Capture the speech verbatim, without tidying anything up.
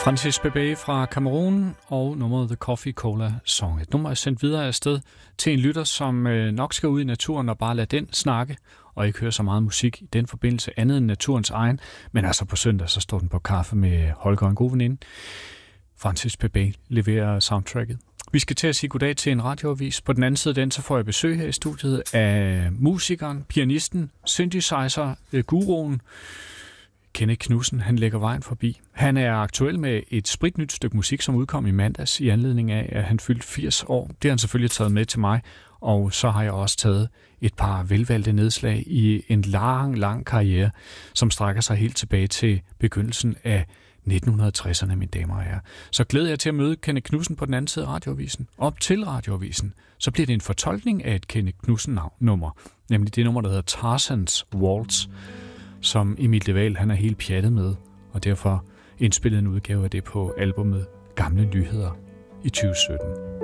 Francis Bebey fra Cameroun og nummeret The Coffee Cola Song. Et nummer er sendt videre afsted til en lytter, som nok skal ud i naturen og bare lade den snakke, og ikke høre så meget musik i den forbindelse andet end naturens egen. Men altså på søndag, så står den på kaffe med Holger, en god veninde. Francis Bebey leverer soundtracket. Vi skal til at sige goddag til en radioavis. På den anden side af den, så får jeg besøg her i studiet af musikeren, pianisten, synthesizer-guruen, Kenneth Knudsen. Han lægger vejen forbi. Han er aktuel med et spritnyt stykke musik, som udkom i mandags i anledning af, at han fyldte firs år. Det har han selvfølgelig taget med til mig, og så har jeg også taget et par velvalgte nedslag i en lang, lang karriere, som strækker sig helt tilbage til begyndelsen af nitten tresserne, mine damer og herrer. Så glæder jeg til at møde Kenneth Knudsen på den anden side af radioavisen. Op til radioavisen, så bliver det en fortolkning af et Kenneth Knudsen-nummer, nemlig det nummer, der hedder Tarzans Waltz, som Emil de Waal, han er helt pjattet med, og derfor indspillede en udgave af det på albumet Gamle Nyheder i tyve sytten.